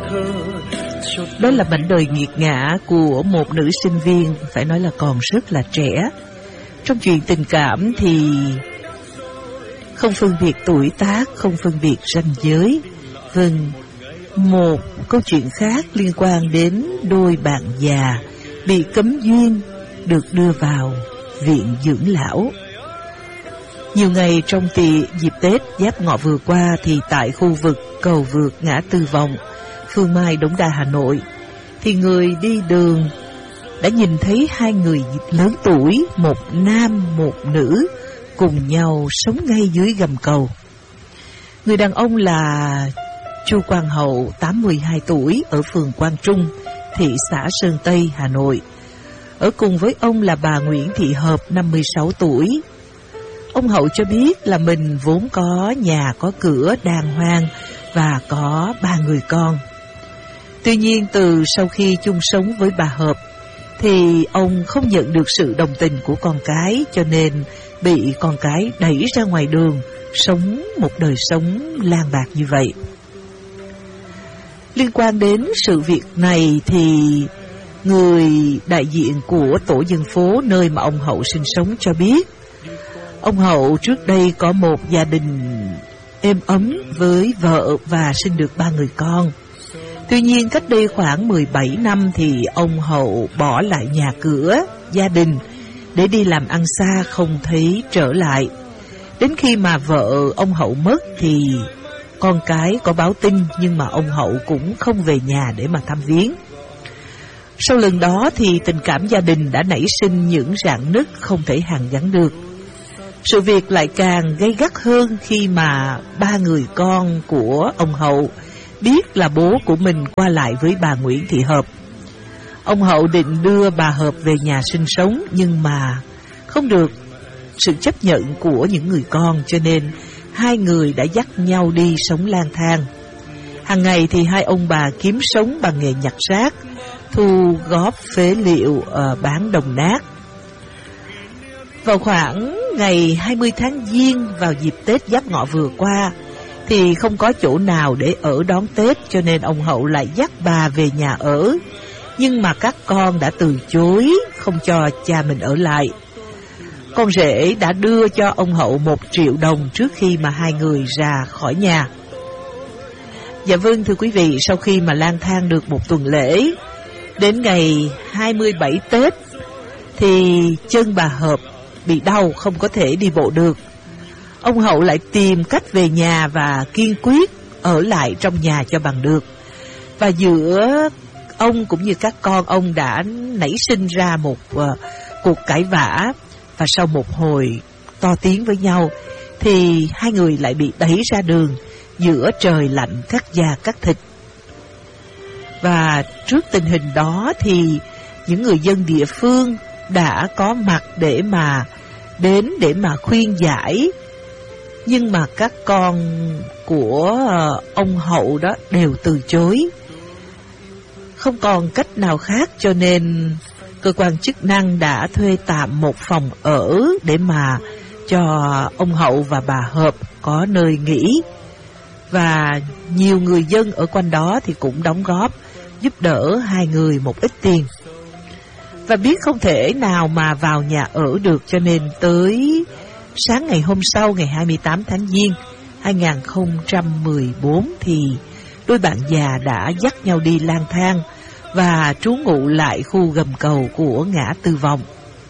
Đó là mảnh đời nghiệt ngã của một nữ sinh viên, phải nói là còn rất là trẻ. Trong chuyện tình cảm thì không phân biệt tuổi tác, không phân biệt ranh giới. Vâng, một câu chuyện khác liên quan đến đôi bạn già bị cấm duyên được đưa vào viện dưỡng lão. Nhiều ngày trong dịp Tết Giáp Ngọ vừa qua thì tại khu vực cầu vượt ngã Tư Vọng, Phương Mai, Đống Đa, Hà Nội, thì người đi đường đã nhìn thấy hai người lớn tuổi, một nam một nữ, cùng nhau sống ngay dưới gầm cầu. Người đàn ông là Chu Quang Hậu, 82 tuổi, ở phường Quang Trung, thị xã Sơn Tây, Hà Nội. Ở cùng với ông là bà Nguyễn Thị Hợp, 56 tuổi. Ông Hậu cho biết là mình vốn có nhà có cửa đàng hoàng và có 3 người con. Tuy nhiên từ sau khi chung sống với bà Hợp thì ông không nhận được sự đồng tình của con cái, cho nên bị con cái đẩy ra ngoài đường, sống một đời sống lang bạc như vậy. Liên quan đến sự việc này thì người đại diện của tổ dân phố nơi mà ông Hậu sinh sống cho biết, ông Hậu trước đây có một gia đình êm ấm với vợ và sinh được 3 người con. Tuy nhiên cách đây khoảng 17 năm thì ông Hậu bỏ lại nhà cửa, gia đình để đi làm ăn xa, không thấy trở lại. Đến khi mà vợ ông Hậu mất thì con cái có báo tin, nhưng mà ông Hậu cũng không về nhà để mà thăm viếng. Sau lần đó thì tình cảm gia đình đã nảy sinh những rạn nứt không thể hàn gắn được. Sự việc lại càng gay gắt hơn khi mà 3 người con của ông Hậu biết là bố của mình qua lại với bà Nguyễn Thị Hợp. Ông Hậu định đưa bà Hợp về nhà sinh sống, nhưng mà không được sự chấp nhận của những người con, cho nên hai người đã dắt nhau đi sống lang thang. Hàng ngày thì hai ông bà kiếm sống bằng nghề nhặt rác, thu góp phế liệu, bán đồng nát. Vào khoảng ngày 20 tháng Giêng, vào dịp Tết Giáp Ngọ vừa qua, thì không có chỗ nào để ở đón Tết, cho nên ông Hậu lại dắt bà về nhà ở. Nhưng mà các con đã từ chối, không cho cha mình ở lại. Con rể đã đưa cho ông Hậu 1 triệu đồng trước khi mà hai người ra khỏi nhà. Dạ vâng, thưa quý vị, sau khi mà lang thang được một tuần lễ, đến ngày 27 Tết thì chân bà Hợp bị đau, không có thể đi bộ được. Ông Hậu lại tìm cách về nhà và kiên quyết ở lại trong nhà cho bằng được. Và giữa ông cũng như các con ông đã nảy sinh ra một cuộc cãi vã. Và sau một hồi to tiếng với nhau thì hai người lại bị đẩy ra đường giữa trời lạnh cắt da cắt thịt. Và trước tình hình đó thì những người dân địa phương đã có mặt để mà khuyên giải. Nhưng mà các con của ông Hậu đó đều từ chối. Không còn cách nào khác, cho nên cơ quan chức năng đã thuê tạm một phòng ở để mà cho ông Hậu và bà Hợp có nơi nghỉ. Và nhiều người dân ở quanh đó thì cũng đóng góp giúp đỡ hai người một ít tiền. Và biết không thể nào mà vào nhà ở được, cho nên tới sáng ngày hôm sau, ngày 28 tháng Giêng 2014 thì đôi bạn già đã dắt nhau đi lang thang và trú ngụ lại khu gầm cầu của ngã Tư Vọng.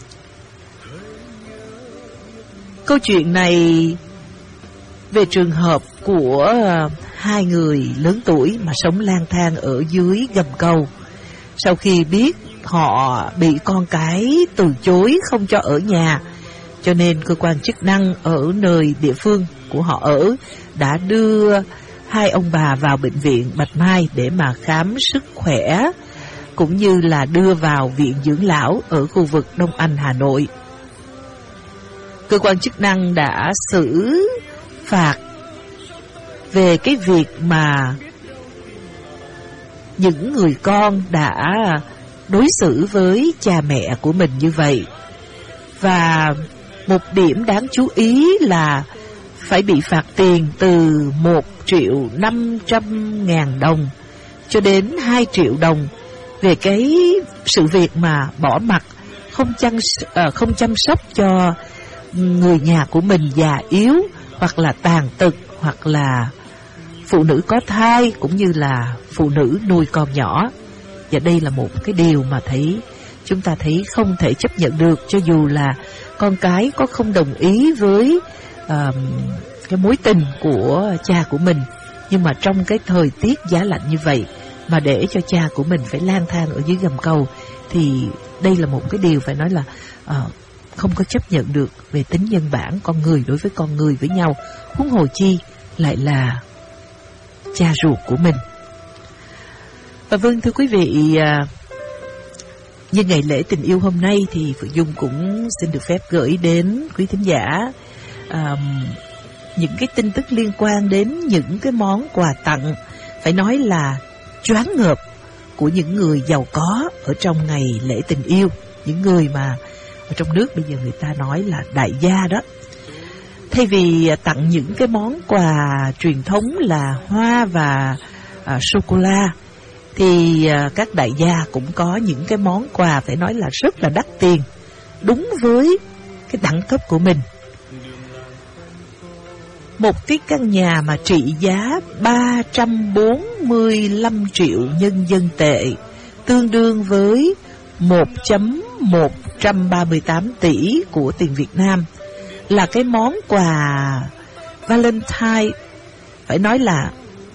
Câu chuyện này về trường hợp của hai người lớn tuổi mà sống lang thang ở dưới gầm cầu. Sau khi biết họ bị con cái từ chối không cho ở nhà, cho nên cơ quan chức năng ở nơi địa phương của họ ở đã đưa hai ông bà vào bệnh viện Bạch Mai để mà khám sức khỏe, cũng như là đưa vào viện dưỡng lão ở khu vực Đông Anh, Hà Nội. Cơ quan chức năng đã xử phạt về cái việc mà những người con đã đối xử với cha mẹ của mình như vậy. Và một điểm đáng chú ý là phải bị phạt tiền từ 1.500.000 đồng cho đến 2 triệu đồng về cái sự việc mà bỏ mặc không chăm sóc cho người nhà của mình già yếu, hoặc là tàn tật, hoặc là phụ nữ có thai, cũng như là phụ nữ nuôi con nhỏ. Và đây là một cái điều mà chúng ta thấy không thể chấp nhận được, cho dù là con cái có không đồng ý với cái mối tình của cha của mình. Nhưng mà trong cái thời tiết giá lạnh như vậy mà để cho cha của mình phải lang thang ở dưới gầm cầu, thì đây là một cái điều phải nói là không có chấp nhận được về tính nhân bản con người đối với con người với nhau, huống hồ chi lại là cha ruột của mình. Và vâng, thưa quý vị, nhân ngày lễ tình yêu hôm nay thì Phượng Dung cũng xin được phép gửi đến quý thính giả những cái tin tức liên quan đến những cái món quà tặng phải nói là choáng ngợp của những người giàu có ở trong ngày lễ tình yêu. Những người mà ở trong nước bây giờ người ta nói là đại gia đó. Thay vì tặng những cái món quà truyền thống là hoa và sô-cô-la, thì các đại gia cũng có những cái món quà phải nói là rất là đắt tiền, đúng với cái đẳng cấp của mình. Một cái căn nhà mà trị giá 345 triệu nhân dân tệ, tương đương với 1.138 tỷ của tiền Việt Nam, là cái món quà Valentine phải nói là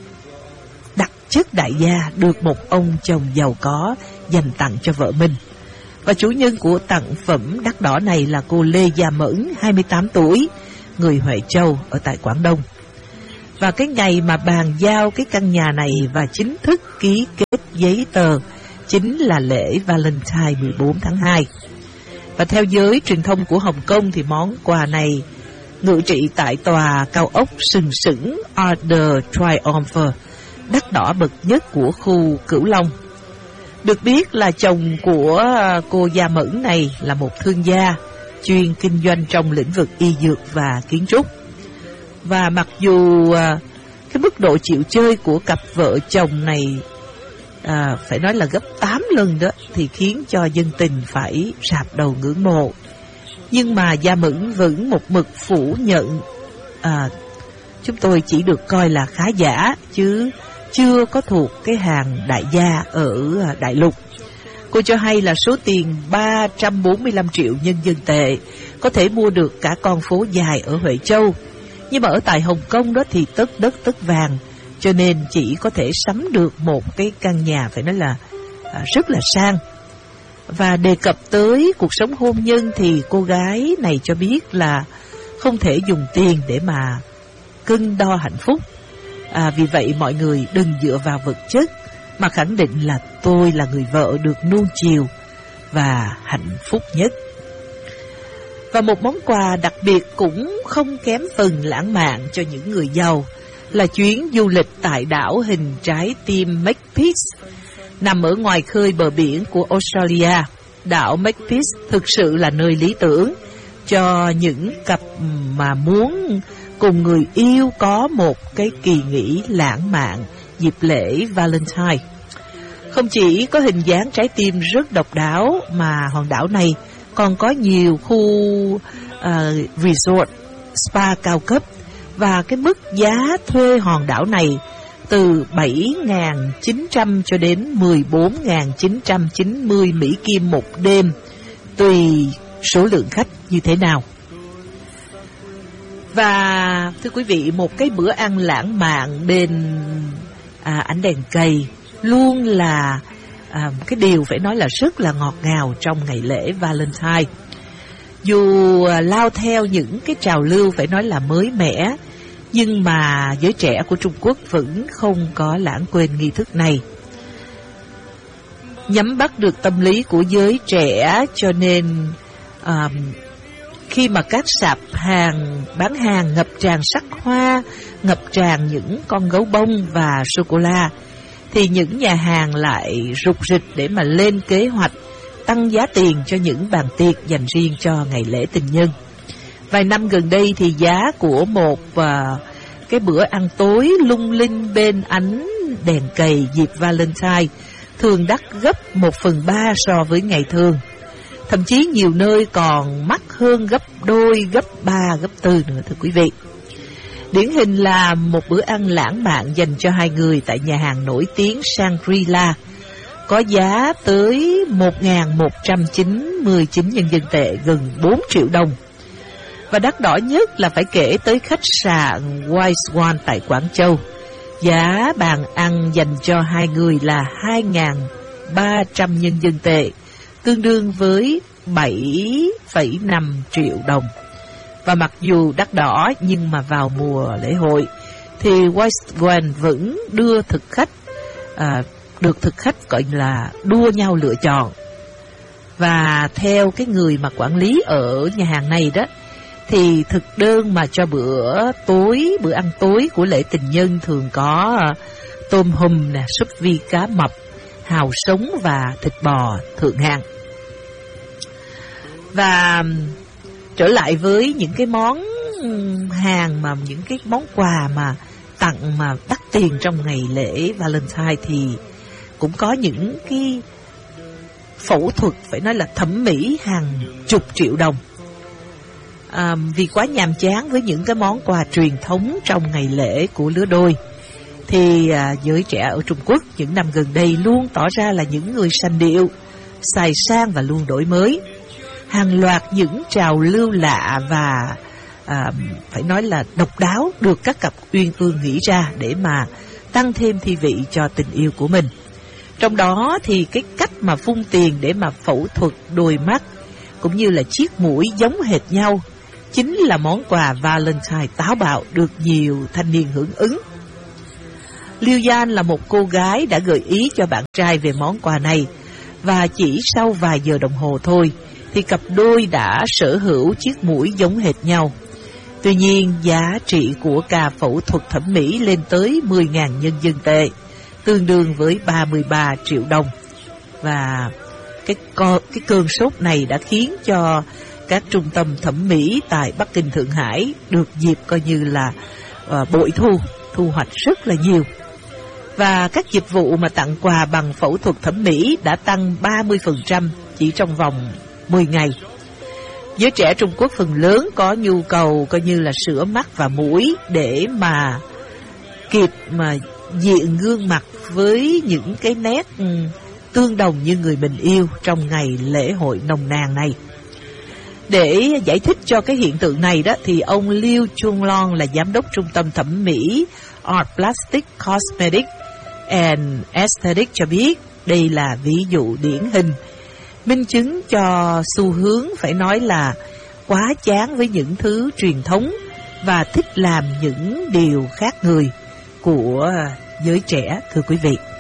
đặc chất đại gia được một ông chồng giàu có dành tặng cho vợ mình. Và chủ nhân của tặng phẩm đắt đỏ này là cô Lê Gia Mẫn, 28 tuổi, người Huệ Châu ở tại Quảng Đông. Và cái ngày mà bàn giao cái căn nhà này và chính thức ký kết giấy tờ chính là lễ Valentine 14 tháng 2. Và theo giới truyền thông của Hồng Kông thì món quà này ngự trị tại tòa cao ốc sừng sững Arc de Triomphe, đắt đỏ bậc nhất của khu Cửu Long. Được biết là chồng của cô Gia Mẫn này là một thương gia chuyên kinh doanh trong lĩnh vực y dược và kiến trúc. Và mặc dù cái mức độ chịu chơi của cặp vợ chồng này phải nói là gấp 8 lần đó, thì khiến cho dân tình phải rạp đầu ngưỡng mộ. Nhưng mà Gia Mẫn vẫn một mực phủ nhận chúng tôi chỉ được coi là khá giả, chứ chưa có thuộc cái hàng đại gia ở đại lục. Cô cho hay là số tiền 345 triệu nhân dân tệ có thể mua được cả con phố dài ở Huệ Châu. Nhưng mà ở tại Hồng Kông đó thì tất đất tất vàng, cho nên chỉ có thể sắm được một cái căn nhà phải nói là rất là sang. Và đề cập tới cuộc sống hôn nhân thì cô gái này cho biết là không thể dùng tiền để mà cân đo hạnh phúc. Vì vậy mọi người đừng dựa vào vật chất, mà khẳng định là tôi là người vợ được nuông chiều và hạnh phúc nhất. Và một món quà đặc biệt cũng không kém phần lãng mạn cho những người giàu là chuyến du lịch tại đảo hình trái tim Makepeace, nằm ở ngoài khơi bờ biển của Australia. Đảo Makepeace thực sự là nơi lý tưởng cho những cặp mà muốn cùng người yêu có một cái kỳ nghỉ lãng mạn dịp lễ Valentine. Không chỉ có hình dáng trái tim rất độc đáo, mà hòn đảo này còn có nhiều khu resort, spa cao cấp. Và cái mức giá thuê hòn đảo này từ 7.900 cho đến 14.990 Mỹ Kim một đêm, tùy số lượng khách như thế nào. Và thưa quý vị, một cái bữa ăn lãng mạn bên ánh đèn cầy luôn là cái điều phải nói là rất là ngọt ngào trong ngày lễ Valentine. Dù lao theo những cái trào lưu phải nói là mới mẻ, nhưng mà giới trẻ của Trung Quốc vẫn không có lãng quên nghi thức này. Nhắm bắt được tâm lý của giới trẻ, cho nên khi mà các sạp hàng bán hàng ngập tràn sắc hoa, ngập tràn những con gấu bông và sô-cô-la, thì những nhà hàng lại rục rịch để mà lên kế hoạch tăng giá tiền cho những bàn tiệc dành riêng cho ngày lễ tình nhân. Vài năm gần đây thì giá của một cái bữa ăn tối lung linh bên ánh đèn cầy dịp Valentine thường đắt gấp 1/3 so với ngày thường. Thậm chí nhiều nơi còn mắc hơn gấp đôi, gấp 3, gấp 4 nữa thưa quý vị. Điển hình là một bữa ăn lãng mạn dành cho hai người tại nhà hàng nổi tiếng Shangri-La có giá tới 1.199 nhân dân tệ, gần 4 triệu đồng. Và đắt đỏ nhất là phải kể tới khách sạn White Swan tại Quảng Châu. Giá bàn ăn dành cho hai người là 2.300 nhân dân tệ, tương đương với 7,5 triệu đồng. Và mặc dù đắt đỏ nhưng mà vào mùa lễ hội thì White Swan vẫn đưa được thực khách gọi là đua nhau lựa chọn. Và theo cái người mà quản lý ở nhà hàng này đó, thì thực đơn mà cho bữa ăn tối của lễ tình nhân thường có tôm hùm nè, súp vi cá mập, hàu sống và thịt bò thượng hạng. Và trở lại với những cái món hàng mà những cái món quà mà tặng mà đắt tiền trong ngày lễ Valentine, thì cũng có những cái phẫu thuật phải nói là thẩm mỹ hàng chục triệu đồng. Vì quá nhàm chán với những cái món quà truyền thống trong ngày lễ của lứa đôi, thì giới trẻ ở Trung Quốc những năm gần đây luôn tỏ ra là những người sành điệu, xài sang và luôn đổi mới. Hàng loạt những trào lưu lạ và phải nói là độc đáo được các cặp uyên ương nghĩ ra để mà tăng thêm thi vị cho tình yêu của mình. Trong đó thì cái cách mà phung tiền để mà phẫu thuật đôi mắt cũng như là chiếc mũi giống hệt nhau chính là món quà Valentine táo bạo được nhiều thanh niên hưởng ứng. Liu Yan là một cô gái đã gợi ý cho bạn trai về món quà này, và chỉ sau vài giờ đồng hồ thôi thì cặp đôi đã sở hữu chiếc mũi giống hệt nhau. Tuy nhiên, giá trị của ca phẫu thuật thẩm mỹ lên tới 10.000 nhân dân tệ, tương đương với 33 triệu đồng. Và cái cơn sốt này đã khiến cho các trung tâm thẩm mỹ tại Bắc Kinh, Thượng Hải được dịp coi như là bội thu hoạch rất là nhiều. Và các dịch vụ mà tặng quà bằng phẫu thuật thẩm mỹ đã tăng 30% chỉ trong vòng 10 ngày. Giới trẻ Trung Quốc phần lớn có nhu cầu coi như là sửa mắt và mũi để mà kịp mà diện gương mặt với những cái nét tương đồng như người mình yêu trong ngày lễ hội nồng nàn này. Để giải thích cho cái hiện tượng này đó, thì ông Liu Chunlong là giám đốc trung tâm thẩm mỹ Art Plastic Cosmetic and Aesthetic cho biết đây là ví dụ điển hình, minh chứng cho xu hướng phải nói là quá chán với những thứ truyền thống và thích làm những điều khác người của giới trẻ, thưa quý vị.